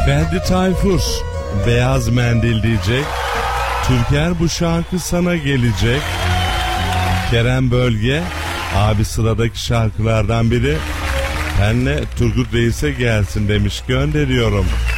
Ferdi Tayfur Beyaz Mendil diyecek. Türker bu şarkı sana gelecek. Kerem Bölge abi sıradaki şarkılardan biri. Benle Turgut Reis'e gelsin demiş, gönderiyorum.